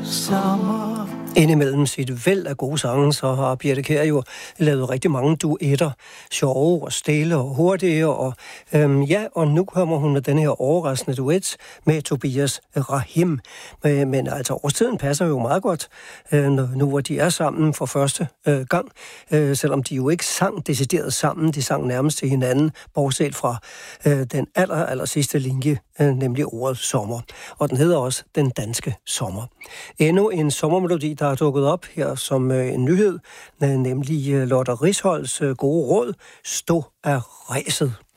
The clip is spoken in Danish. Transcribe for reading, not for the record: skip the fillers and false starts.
sommer. Indimellem sit væld af gode sange, så har Birthe Kjær jo lavet rigtig mange duetter. Sjove og stille og hurtige. Og nu kommer hun med den her overraskende duet med Tobias Rahim. Men altså, årstiden passer jo meget godt, nu hvor de er sammen for første gang. Selvom de jo ikke sang decideret sammen, de sang nærmest til hinanden, bortset fra den aller sidste linje, nemlig ordet sommer. Og den hedder også Den Danske Sommer. Endnu en sommermelodi, der er dukket op her som en nyhed, nemlig Lotte Risholds gode råd, Stå af ræset.